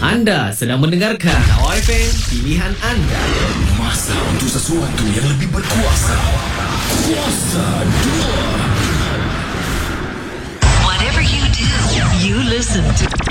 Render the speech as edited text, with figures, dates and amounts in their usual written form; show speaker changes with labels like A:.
A: Anda sedang mendengarkan Lawa FM, pilihan anda.
B: Masa untuk sesuatu yang lebih berkuasa. Kuasa 2.
C: Whatever you do, you listen to